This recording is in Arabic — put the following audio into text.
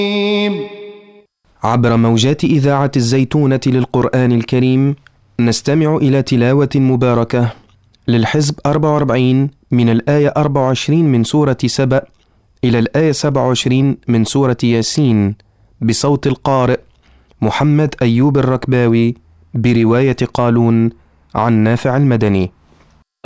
عبر موجات إذاعة الزيتونة للقرآن الكريم نستمع إلى تلاوة مباركة للحزب 44 من الآية 24 من سورة سبأ إلى الآية 27 من سورة ياسين بصوت القارئ محمد أيوب الركباوي برواية قالون عن نافع المدني.